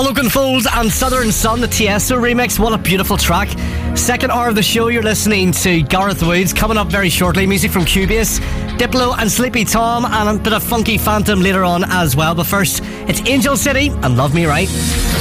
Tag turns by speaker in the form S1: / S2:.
S1: Ogunfold and Southern Sun, the Tiesto remix. What a beautiful track. Second hour of the show, you're listening to Gareth Woods. Coming up very shortly, music from Cubase, Diplo and Sleepy Tom, and a bit of Funky Phantom later on as well. But first, it's Angel City and Love Me Right.